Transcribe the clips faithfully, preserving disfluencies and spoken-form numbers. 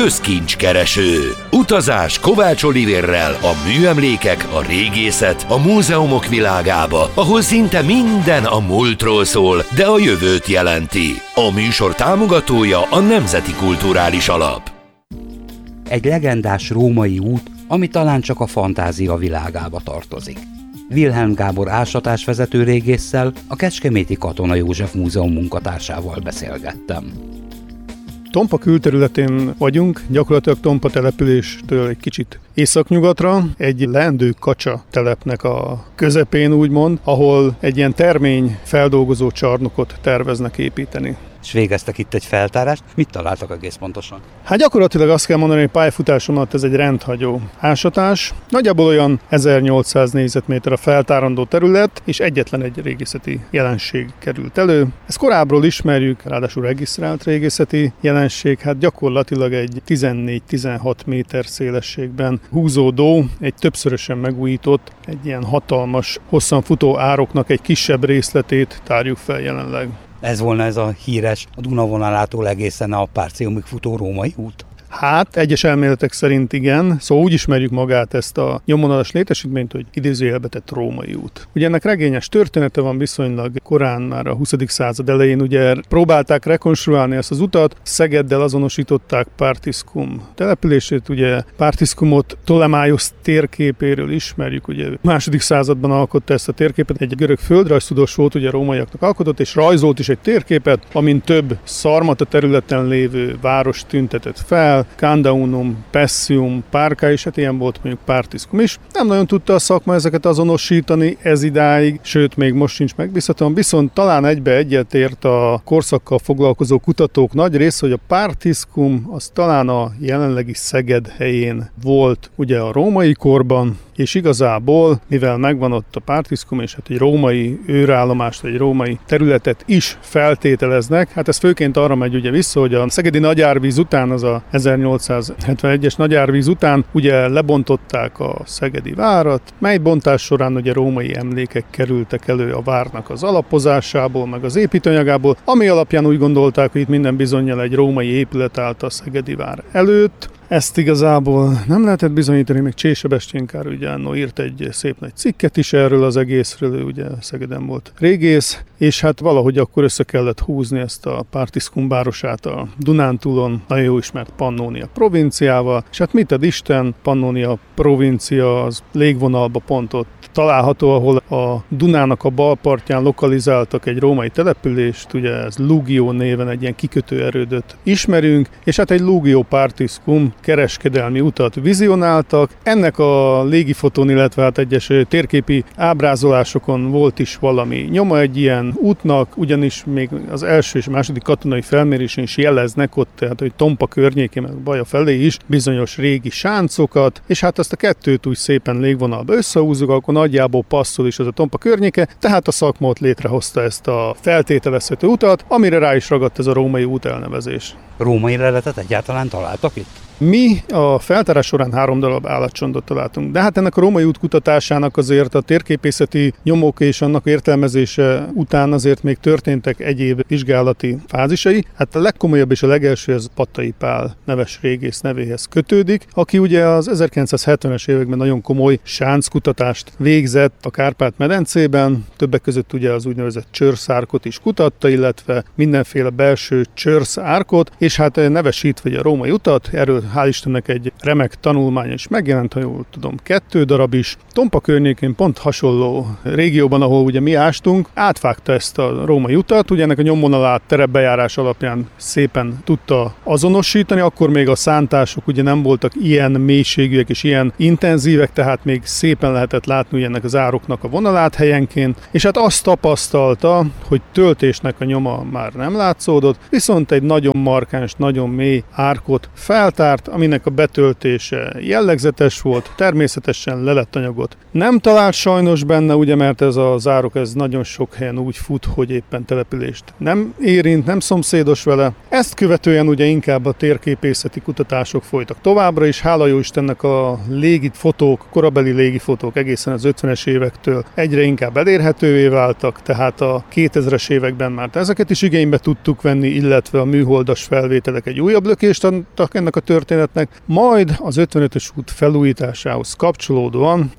közkincskereső. Utazás Kovács Olivérrel a műemlékek, a régészet, a múzeumok világába, ahol szinte minden a múltról szól, de a jövőt jelenti. A műsor támogatója a Nemzeti Kulturális Alap. Egy legendás római út, ami talán csak a fantázia világába tartozik. Wilhelm Gábor ásatásvezető régésszel, a Kecskeméti Katona József Múzeum munkatársával beszélgettem. Tompa külterületén vagyunk, gyakorlatilag Tompa településtől egy kicsit északnyugatra, egy leendő kacsa telepnek a közepén úgymond, ahol egy ilyen termény feldolgozó csarnokot terveznek építeni. És végeztek itt egy feltárást. Mit találtak egész pontosan? Hát gyakorlatilag azt kell mondani, hogy pályafutásom alatt ez egy rendhagyó ásatás. Nagyjából olyan ezernyolcszáz négyzetméter a feltárandó terület, és egyetlen egy régészeti jelenség került elő. Ezt korábbról ismerjük, ráadásul regisztrált régészeti jelenség, hát gyakorlatilag egy tizennégy-tizenhat méter szélességben húzódó, egy többszörösen megújított, egy ilyen hatalmas, hosszan futó ároknak egy kisebb részletét tárjuk fel jelenleg. Ez volna ez a híres, a Duna vonalától egészen a Párciumig futó római út? Hát, egyes elméletek szerint igen, szóval úgy ismerjük magát ezt a nyomvonalas létesítményt, hogy idézőjelbe tett római út. Ugye ennek regényes története van viszonylag korán, már a huszadik század elején, ugye próbálták rekonstruálni ezt az utat, Szegeddel azonosították Partiszkum települését, ugye Partiszkumot Ptolemaiosz térképéről ismerjük, ugye második században alkotta ezt a térképet, egy görög földrajztudós volt, ugye rómaiaknak alkotott, és rajzolt is egy térképet, amin több Szarmata területen lévő város tüntetett fel, Candaunum, Pessium, Párka, és hát ilyen volt mondjuk Partiszkum is. Nem nagyon tudta a szakma ezeket azonosítani ez idáig, sőt még most sincs megbízhatóan, viszont talán egybe egyetért a korszakkal foglalkozó kutatók nagy része, hogy a Partiszkum az talán a jelenlegi Szeged helyén volt ugye a római korban, és igazából, mivel megvan ott a Partiszkum, és hát egy római őrállomást, egy római területet is feltételeznek, hát ez főként arra megy ugye vissza, hogy a szegedi nagyárvíz után, az a ezernyolcszázhetvenegyes nagyárvíz után ugye lebontották a szegedi várat, mely bontás során ugye római emlékek kerültek elő a várnak az alapozásából, meg az építőanyagából, ami alapján úgy gondolták, hogy itt minden bizonnyal egy római épület állt a szegedi vár előtt. Ezt igazából nem lehetett bizonyítani, még Csé Sebestyén Kár ugye annó írt egy szép nagy cikket is erről az egészről, ő ugye Szegeden volt régész, és hát valahogy akkor össze kellett húzni ezt a Partiszkum városát a Dunántúlon, nagyon jó ismert Pannónia provinciával, és hát mit ad Isten, Pannónia provincia az légvonalba pont ott található, ahol a Dunának a bal partján lokalizáltak egy római települést, ugye ez Lugio néven egy ilyen kikötő erődöt ismerünk, és hát egy Lugio Partiszkum kereskedelmi utat vizionáltak. Ennek a légifotón, illetve hát egyes térképi ábrázolásokon volt is valami nyoma egy ilyen útnak, ugyanis még az első és második katonai felmérésén is jeleznek ott, tehát hogy Tompa környékén, meg Baja felé is bizonyos régi sáncokat, és hát azt a kettőt úgy szépen légvonalba összehúzzuk, akkor nagyjából passzol is az a Tompa környéke, tehát a szakma ott létrehozta ezt a feltételezhető utat, amire rá is ragadt ez a római út elnevezés. Római leletet egyáltalán találtak itt? Mi a feltárás során három darab állatcsontot találtunk, de hát ennek a római út kutatásának azért a térképészeti nyomok és annak értelmezése után azért még történtek egyéb vizsgálati fázisai. Hát a legkomolyabb és a legelső ez Pattai Pál neves régész nevéhez kötődik, aki ugye az ezerkilencszázhetvenes években nagyon komoly sánckutatást végzett a Kárpát-medencében, többek között ugye az úgynevezett csörszárkot is kutatta, illetve mindenféle belső csörszárkot, és hát nevesítve a római utat, erről hál' Istennek egy remek tanulmány is megjelent, ha jól tudom, kettő darab is. Tompa környékén pont hasonló régióban, ahol ugye mi ástunk, átvágta ezt a római utat, ugye ennek a nyomvonalát terepbejárás alapján szépen tudta azonosítani, akkor még a szántások ugye nem voltak ilyen mélységűek és ilyen intenzívek, tehát még szépen lehetett látni ugye ennek az ároknak a vonalát helyenként, és hát azt tapasztalta, hogy töltésnek a nyoma már nem látszódott, viszont egy nagyon markáns, nagyon mély árkot feltárt, aminek a betöltése jellegzetes volt, természetesen lelettanyagot nem talált sajnos benne, ugye, mert ez a zárok ez nagyon sok helyen úgy fut, hogy éppen települést nem érint, nem szomszédos vele. Ezt követően ugye inkább a térképészeti kutatások folytak továbbra is, hála jó Istennek a légifotók, korabeli légifotók egészen az ötvenes évektől egyre inkább elérhetővé váltak, tehát a kétezres években már ezeket is igénybe tudtuk venni, illetve a műholdas felvételek egy újabb lökést adtak ennek a történetnek, történetnek, majd az ötvenötös út felújításához kapcsolódóan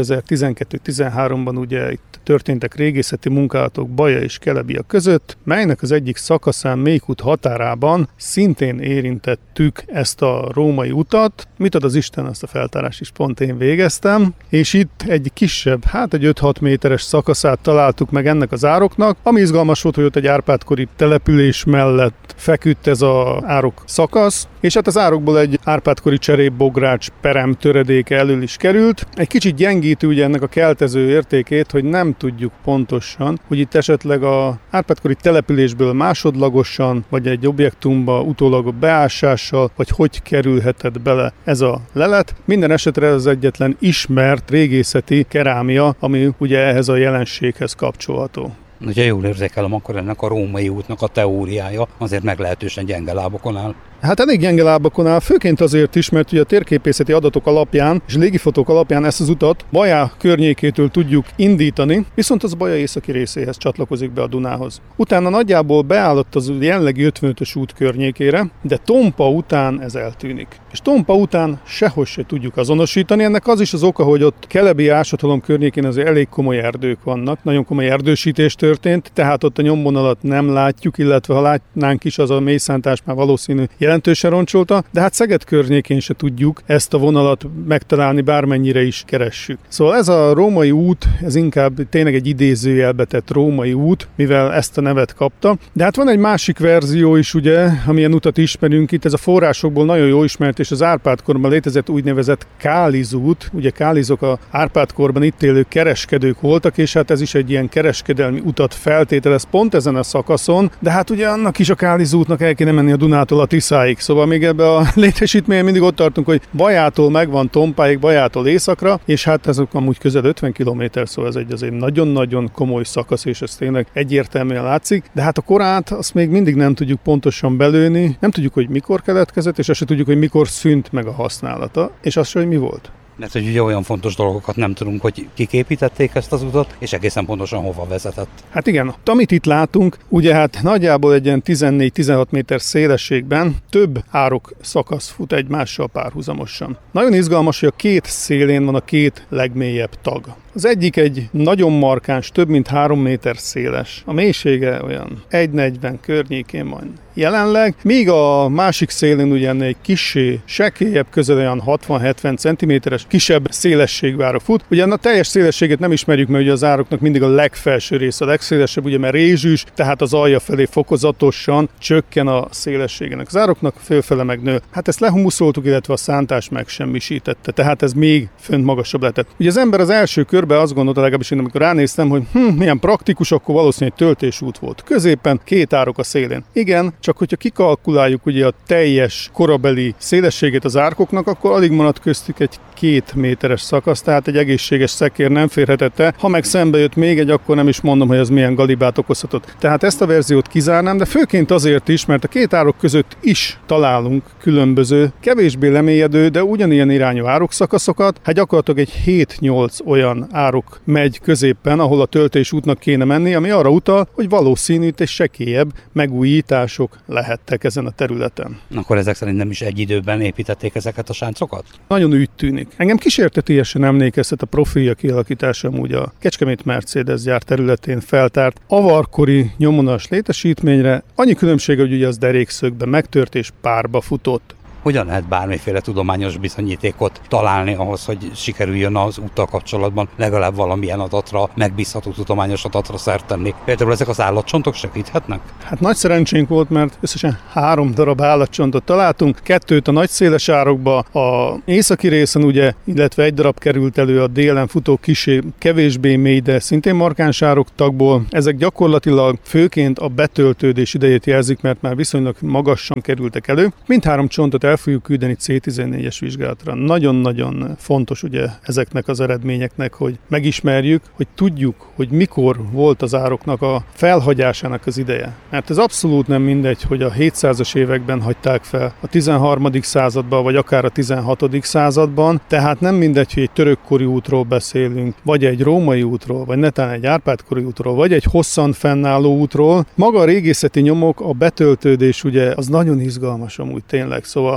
kétezer-tizenkettő-tizenháromban ugye itt történtek régészeti munkálatok Baja és Kelebia között, melynek az egyik szakaszán Mékút határában szintén érintettük ezt a római utat. Mit ad az Isten, azt a feltárást is pont én végeztem, és itt egy kisebb, hát egy öt-hat méteres szakaszát találtuk meg ennek az ároknak, ami izgalmas volt, hogy ott egy árpádkori település mellett feküdt ez az árok szakasz, és hát az árokból egy árpádkori cserépbogrács perem töredéke elől is került. Egy kicsit gyengíti ugye ennek a keltező értékét, hogy nem tudjuk pontosan, hogy itt esetleg a árpádkori településből másodlagosan, vagy egy objektumba utólag beásással, vagy hogy kerülhetett bele ez a lelet. Minden esetre ez az egyetlen ismert régészeti kerámia, ami ugye ehhez a jelenséghez kapcsolható. Ha jól érzékelem, akkor ennek a római útnak a teóriája azért meglehetősen gyenge lábokon áll. Hát elég gyenge lábakon áll, főként azért is, mert ugye a térképészeti adatok alapján és légifotók alapján ezt az utat Baja környékétől tudjuk indítani, viszont az Baja északi részéhez csatlakozik be a Dunához. Utána nagyjából beállott az jelenlegi ötvenötös út környékére, de Tompa után ez eltűnik. És Tompa után sehogy se tudjuk azonosítani, ennek az is az oka, hogy ott Kelebia ásathalom környékén azért elég komoly erdők vannak, nagyon komoly erdősítés történt, tehát ott a nyomvonalat nem látjuk, illetve ha látnánk is, az a mélyszántás már valószínű jelentősen roncsolta, de hát Szeged környékén se tudjuk ezt a vonalat megtalálni, bármennyire is keressük. Szóval ez a római út, ez inkább tényleg egy idézőjelbe tett római út, mivel ezt a nevet kapta. De hát van egy másik verzió is, ugye, amilyen utat ismerünk itt, ez a forrásokból nagyon jó ismert, és az Árpád-korban létezett úgynevezett Kálizút. Ugye Kálizok a Árpád-korban itt élő kereskedők voltak, és hát ez is egy ilyen kereskedelmi utat feltételez pont ezen a szakaszon, de hát ugye annak is a Kálizútnak el kéne menni a Dunától a Tiszáig. Szóval még ebbe a létesítményen mindig ott tartunk, hogy Bajától megvan Tompáig, Bajától északra, és hát ez amúgy közel ötven kilométer, szóval ez egy azért nagyon-nagyon komoly szakasz, és ez tényleg egyértelműen látszik, de hát a korát azt még mindig nem tudjuk pontosan belőni, nem tudjuk, hogy mikor keletkezett, és azt se tudjuk, hogy mikor szűnt meg a használata, és azt se, hogy mi volt. Mert hogy ugye olyan fontos dolgokat nem tudunk, hogy kik építették ezt az utat, és egészen pontosan hova vezetett. Hát igen, amit itt látunk, ugye hát nagyjából egy ilyen tizennégy-tizenhat méter szélességben több árok szakasz fut egymással párhuzamosan. Nagyon izgalmas, hogy a két szélén van a két legmélyebb tag. Az egyik egy nagyon markáns, több mint három méter széles. A mélysége olyan egy negyven környékén van jelenleg, míg a másik szélén ugyan egy kissé sekélyebb, közel olyan hatvan-hetven centiméteres, kisebb szélességű ára fut. Ugyan a teljes szélességet nem ismerjük, mert ugye az ároknak mindig a legfelső része a legszélesebb, ugye mert rézsűs, tehát az alja felé fokozatosan csökken a szélességének. Az ároknak fölfele megnő. Hát ezt lehumuszoltuk, illetve a szántás megsemmisítette, tehát ez még fönt magasabb lehetett. Ugye az ember az első körben azt gondolta, legalábbis én amikor ránéztem, hogy hm, milyen praktikus, akkor valószínűleg egy töltésút volt. Középen két árok a szélén. Igen, csak hogyha kikalkuláljuk ugye a teljes korabeli szélességét az árkoknak, akkor alig maradt köztük egy két méteres szakasz, tehát egy egészséges szekér nem férhetette. Ha meg szembe jött még egy, akkor nem is mondom, hogy ez milyen galibát okozhatott. Tehát ezt a verziót kizárnám, de főként azért is, mert a két árok között is találunk különböző, kevésbé lemélyedő, de ugyanilyen irányú árokszakaszokat. Hát gyakorlatilag egy hét-nyolc olyan árok megy középen, ahol a töltésútnak kéne menni, ami arra utal, hogy valószínű és sekélyebb megújítások lehettek ezen a területen. Akkor ezek szerint nem is egy időben építették ezeket a sáncokat? Nagyon úgy tűnik. Engem kísértetiesen emlékeztet a profilja kialakítása amúgy a Kecskemét Mercedes gyár területén feltárt avarkori nyomonas létesítményre. Annyi különbség, hogy ugye az derékszögbe megtört és párba futott. Hogyan lehet bármiféle tudományos bizonyítékot találni ahhoz, hogy sikerüljön az úttal kapcsolatban legalább valamilyen adatra, megbízható tudományos adatra szert tenni? Például ezek az állatcsontok segíthetnek? Hát nagy szerencsénk volt, mert összesen három darab állatcsontot találtunk, kettőt a nagy széles árokba, a északi részen ugye, illetve egy darab került elő a délen futó kisé, kevésbé mély, de szintén markáns árok tagból. Ezek gyakorlatilag főként a betöltődés idejét jelzik, mert már viszonylag magasan kerültek elő. Mindhárom csontot el fogjuk küldeni cé tizennégyes vizsgálatra. Nagyon-nagyon fontos ugye ezeknek az eredményeknek, hogy megismerjük, hogy tudjuk, hogy mikor volt az ároknak a felhagyásának az ideje. Mert ez abszolút nem mindegy, hogy a hétszázas években hagyták fel, a tizenharmadik században, vagy akár a tizenhatodik században, tehát nem mindegy, hogy egy törökkori útról beszélünk, vagy egy római útról, vagy netán egy árpádkori útról, vagy egy hosszan fennálló útról. Maga a régészeti nyomok, a betöltődés ugye az nagyon izgalmas amúgy tényleg, szóval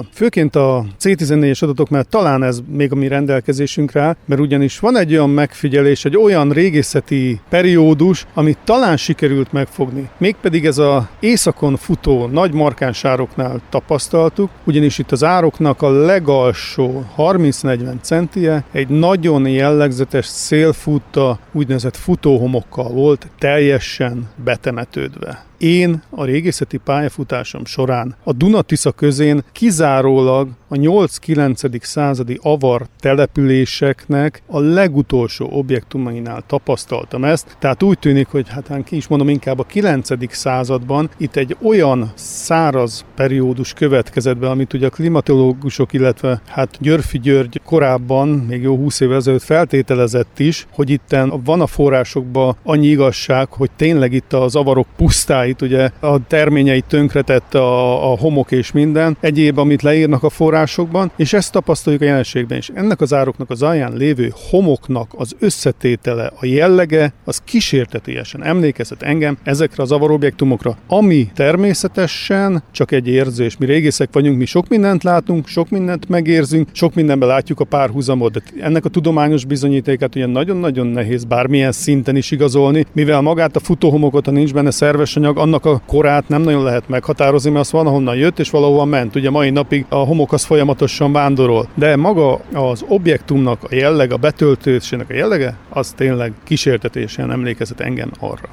főként a cé tizennégyes adatok mellett talán ez még a mi rendelkezésünkre áll, mert ugyanis van egy olyan megfigyelés, egy olyan régészeti periódus, amit talán sikerült megfogni. Mégpedig ez az északon futó nagy markáns ároknál tapasztaltuk, ugyanis itt az ároknak a legalsó harminc-negyven centie egy nagyon jellegzetes szélfutta, úgynevezett futóhomokkal volt, teljesen betemetődve. Én a régészeti pályafutásom során a Duna-Tisza közén kizárólag a nyolc-kilencedik századi avar településeknek a legutolsó objektumainál tapasztaltam ezt, tehát úgy tűnik, hogy hát ki is mondom, inkább a kilencedik században itt egy olyan száraz periódus következett be, amit ugye a klimatológusok, illetve hát Györffy György korábban, még jó húsz évvel ezelőtt feltételezett is, hogy itten van a forrásokban annyi igazság, hogy tényleg itt az avarok pusztái, itt ugye a terményeit tönkretette a, a homok és minden, egyéb, amit leírnak a forrásokban, és ezt tapasztaljuk a jelenségben is. Ennek az ároknak az alján lévő homoknak az összetétele, a jellege, az kísértetélyesen emlékeztet engem ezekre az avarobjektumokra, ami természetesen csak egy érzés. Mi régészek vagyunk, mi sok mindent látunk, sok mindent megérzünk, sok mindenben látjuk a párhuzamot, de ennek a tudományos bizonyítékát ugye nagyon-nagyon nehéz bármilyen szinten is igazolni, mivel magát a futóhomokot, ha nincs benne szerves anyag, annak a korát nem nagyon lehet meghatározni, mert az van, ahonnan jött, és valahova ment. Ugye mai napig a homok az folyamatosan vándorol. De maga az objektumnak a jelleg, a betöltésének a jellege, az tényleg kísértetésen emlékeztet engem arra.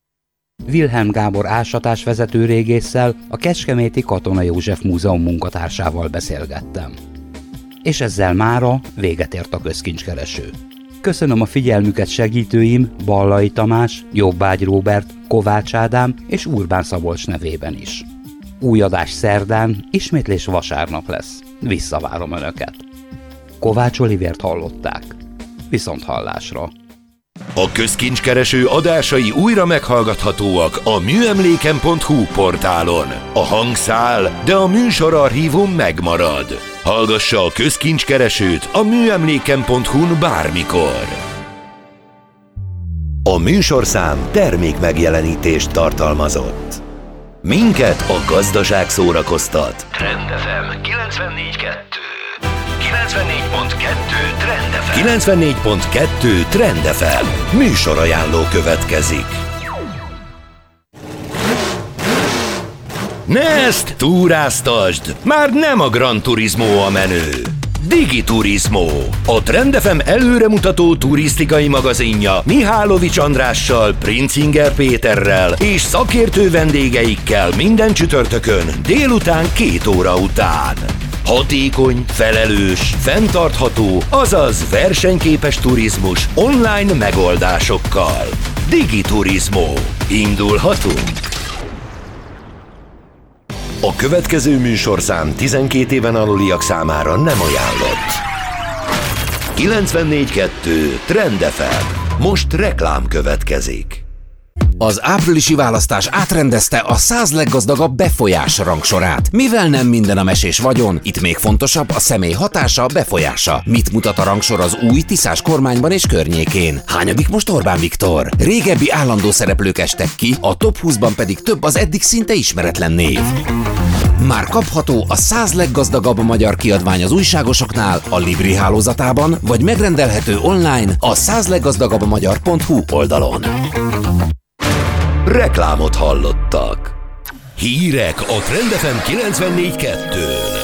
Wilhelm Gábor ásatásvezető régésszel, a Kecskeméti Katona József Múzeum munkatársával beszélgettem. És ezzel mára véget ért a közkincskereső. Köszönöm a figyelmüket segítőim Ballai Tamás, Jobbágy Róbert, Kovács Ádám és Urbán Szabolcs nevében is. Új adás szerdán, ismétlés vasárnap lesz. Visszavárom Önöket. Kovács Olivért hallották. Viszont hallásra. A közkincskereső adásai újra meghallgathatóak a műemléken pont hu portálon. A hang száll, de a műsorarchívum megmarad. Hallgassa a közkincskeresőt a műemléken pont hu-n bármikor. A műsorszám termék megjelenítést tartalmazott. Minket a gazdaság szórakoztat. Trend ef em kilencvennégy kettő. kilencvennégy pont kettő Trend ef em. kilencvennégy pont kettő Trend ef em. Műsorajánló következik. Ne ezt túráztasd! Már nem a Gran Turismo a menő. Digiturismo, a Trend ef em előremutató turisztikai magazinja Mihálovics Andrással, Princinger Péterrel és szakértő vendégeikkel minden csütörtökön délután két óra után. Hatékony, felelős, fenntartható, azaz versenyképes turizmus online megoldásokkal. Digiturismo. Indulhatunk! A következő műsorszám tizenkét éven aluliak számára nem ajánlott. kilencvennégy kettő Trend ef em. Most reklám következik. Az áprilisi választás átrendezte a száz leggazdagabb befolyás rangsorát. Mivel nem minden a mesés vagyon, itt még fontosabb a személy hatása, befolyása. Mit mutat a rangsor az új Tiszás kormányban és környékén? Hányadik most Orbán Viktor? Régebbi állandó szereplők estek ki, a top húszban pedig több az eddig szinte ismeretlen név. Már kapható a száz leggazdagabb magyar kiadvány az újságosoknál, a Libri hálózatában, vagy megrendelhető online a száz leggazdagabb magyar pont hu oldalon. Reklámot hallottak. Hírek a Trend ef em kilencvennégy kettőn.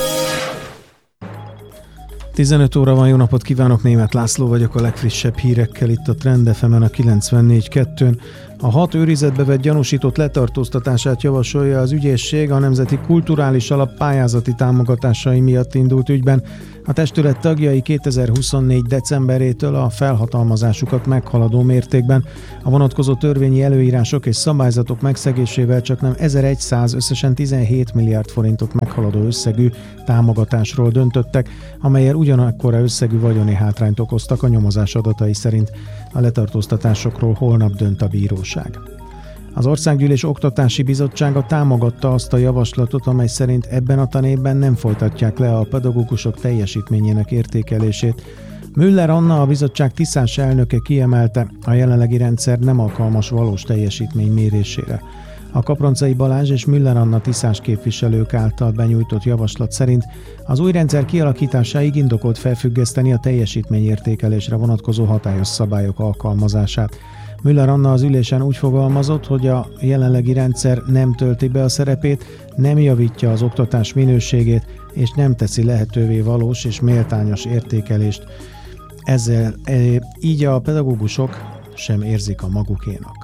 tizenöt óra van, jó napot kívánok, Németh László vagyok a legfrissebb hírekkel itt a Trend ef emen a kilencvennégy kettőn. A hat őrizetbe vett gyanúsított letartóztatását javasolja az ügyészség a Nemzeti Kulturális Alap pályázati támogatásai miatt indult ügyben. A testület tagjai kétezer-huszonnégy decemberétől a felhatalmazásukat meghaladó mértékben a vonatkozó törvényi előírások és szabályzatok megszegésével csaknem ezerszáz, összesen tizenhét milliárd forintot meghaladó összegű támogatásról döntöttek, amellyel ugyanakkora összegű vagyoni hátrányt okoztak a nyomozás adatai szerint. A letartóztatásokról holnap dönt a bíróság. Az Országgyűlés Oktatási Bizottsága támogatta azt a javaslatot, amely szerint ebben a tanévben nem folytatják le a pedagógusok teljesítményének értékelését. Müller Anna, a bizottság tisztás elnöke kiemelte, a jelenlegi rendszer nem alkalmas valós teljesítmény mérésére. A Kaproncai Balázs és Müller Anna tiszás képviselők által benyújtott javaslat szerint az új rendszer kialakításáig indokolt felfüggeszteni a teljesítményértékelésre vonatkozó hatályos szabályok alkalmazását. Müller Anna az ülésen úgy fogalmazott, hogy a jelenlegi rendszer nem tölti be a szerepét, nem javítja az oktatás minőségét, és nem teszi lehetővé valós és méltányos értékelést. Ezzel így a pedagógusok sem érzik a magukénak.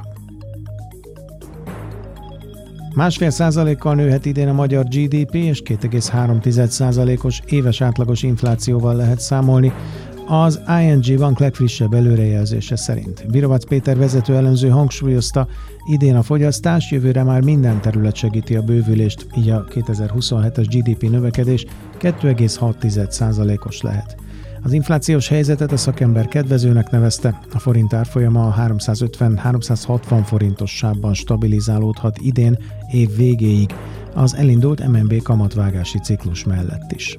Másfél százalékkal nőhet idén a magyar gé dé pé, és két egész három százalékos éves átlagos inflációval lehet számolni, az i en gé Bank legfrissebb előrejelzése szerint. Birovac Péter vezető elemző hangsúlyozta, idén a fogyasztás, jövőre már minden terület segíti a bővülést, így a kétezer-huszonhetes gé dé pé növekedés két egész hat százalékos lehet. Az inflációs helyzetet a szakember kedvezőnek nevezte, a forint árfolyama a háromszázötven-háromszázhatvan forintos sávban stabilizálódhat idén év végéig, az elindult em en bé kamatvágási ciklus mellett is.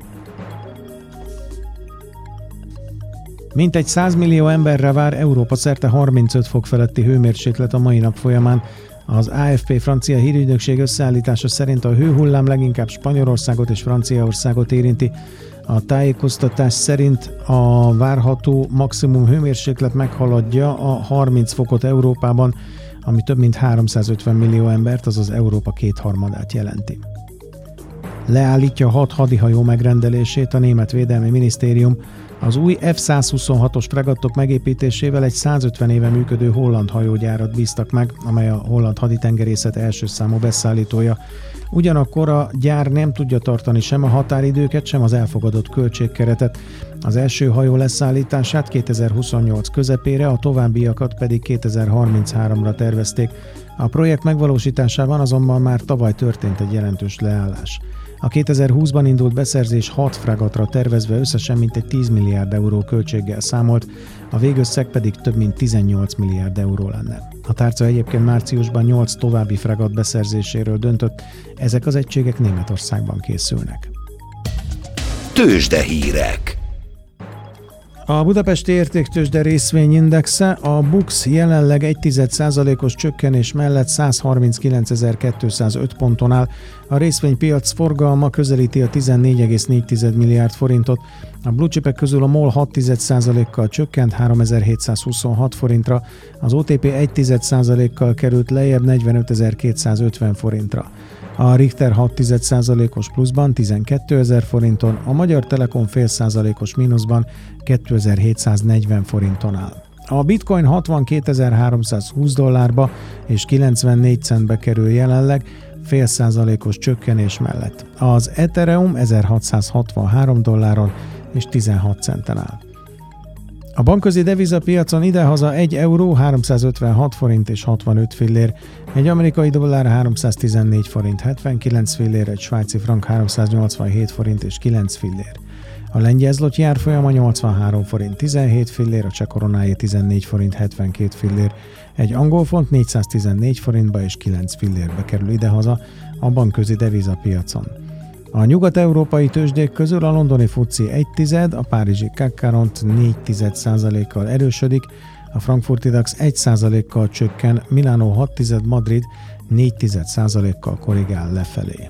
Mintegy száz millió emberre vár Európa szerte harmincöt fok feletti hőmérséklet a mai nap folyamán. Az á ef pé francia hírügynökség összeállítása szerint a hőhullám leginkább Spanyolországot és Franciaországot érinti. A tájékoztatás szerint a várható maximum hőmérséklet meghaladja a harminc fokot Európában, ami több mint háromszázötven millió embert, azaz Európa kétharmadát jelenti. Leállítja hat hadihajó megrendelését a német védelmi minisztérium. Az új ef százhuszonhatos fregattok megépítésével egy százötven éve működő holland hajógyárat bíztak meg, amely a holland haditengerészet első számú beszállítója. Ugyanakkor a gyár nem tudja tartani sem a határidőket, sem az elfogadott költségkeretet. Az első hajó leszállítását kétezer-huszonnyolc közepére, a továbbiakat pedig kétezer-harmincháromra tervezték. A projekt megvalósításában azonban már tavaly történt egy jelentős leállás. A kétezer-húszban indult beszerzés hat fregatra tervezve összesen mintegy tíz milliárd euró költséggel számolt, a végösszeg pedig több mint tizennyolc milliárd euró lenne. A tárca egyébként márciusban nyolc további fregat beszerzéséről döntött, ezek az egységek Németországban készülnek. Tőzsdehírek. A Budapesti Értéktőzsde részvényindexe a BUX jelenleg egy tized százalékos csökkenés mellett száz harminckilencezer-kétszázöt ponton áll. A részvénypiac forgalma közelíti a tizennégy egész négy milliárd forintot. A blue chipek közül a MOL hat tized százalékkal csökkent háromezer-hétszázhuszonhat forintra, az o té pé egy tized százalékkal került lejjebb negyvenötezer-kétszázötven forintra. A Richter hat tized százalékos pluszban tizenkétezer forinton, a Magyar Telekom fél százalékos mínuszban kétezer-hétszáznegyven forinton áll. A Bitcoin hatvankétezer-háromszázhúsz dollárba és kilencvennégy centbe kerül jelenleg, fél százalékos csökkenés mellett. Az Ethereum ezerhatszázhatvanhárom dolláron és tizenhat centen áll. A bankközi devizapiacon idehaza egy euró háromszázötvenhat forint és hatvanöt fillér, egy amerikai dollár háromszáztizennégy forint hetvenkilenc fillér, egy svájci frank háromszáznyolcvanhét forint és kilenc fillér. A lengyel zloty árfolyama nyolcvanhárom forint tizenhét fillér, a cseh koronáé tizennégy forint hetvenkét fillér, egy angol font négyszáztizennégy forintba és kilenc fillérbe kerül idehaza a bankközi devizapiacon. A nyugat-európai tőzsdék közül a londoni fuci egy tized, a párizsi cé á cé négy tized százalékkal erősödik, a frankfurti dax egy százalékkal csökken, Milánó hat tized, Madrid négy tized százalékkal korrigál lefelé.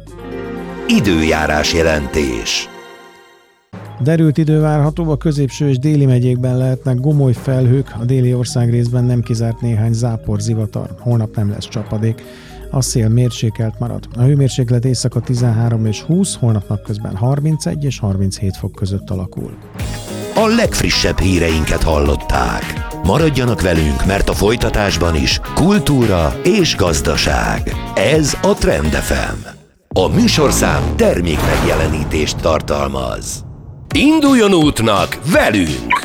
Időjárás jelentés. Derült idő várható, a középső és déli megyékben lehetnek gomoly felhők, a déli országrészben nem kizárt néhány zápor, zivatar, holnap nem lesz csapadék. A szél mérsékelt marad. A hőmérséklet éjszaka tizenhárom és húsz, holnap napközben harmincegy és harminchét fok között alakul. A legfrissebb híreinket hallották. Maradjanak velünk, mert a folytatásban is kultúra és gazdaság. Ez a Trend ef em. A műsorszám termék megjelenítést tartalmaz. Induljon útnak velünk!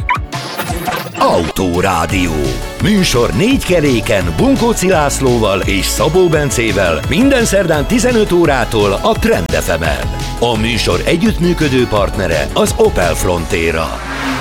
Autórádió. Műsor négy keréken Bunkóci Lászlóval és Szabó Bencével minden szerdán tizenöt órától a Trend ef emen. A műsor együttműködő partnere az Opel Frontera.